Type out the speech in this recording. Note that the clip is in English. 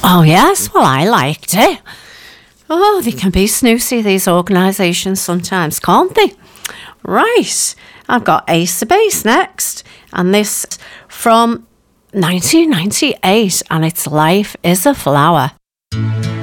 Oh, yes, well, I liked it. Oh, they can be snooty, these organisations sometimes, can't they? Right, I've got Ace of Base next, and this from 1998, and it's Life is a Flower.